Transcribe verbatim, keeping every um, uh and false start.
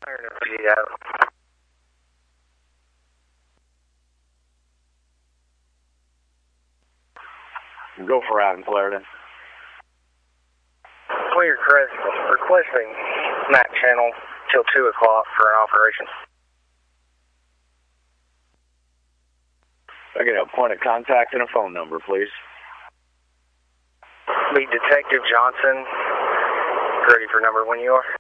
Go for Ivan Clarendon. Clear Crest, requesting Mac channel till two o'clock for an operation. I get a point of contact and a phone number, please. Be Detective Johnson. Ready for number when you are.